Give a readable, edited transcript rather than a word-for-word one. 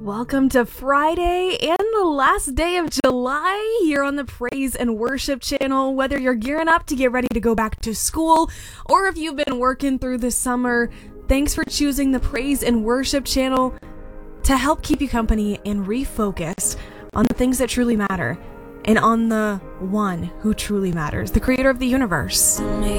Welcome to Friday and the last day of July here on the Praise and Worship channel. Whether you're gearing up to get ready to go back to school or if you've been working through the summer, thanks for choosing the Praise and Worship channel to help keep you company and refocus on the things that truly matter and on the one who truly matters, the creator of the universe.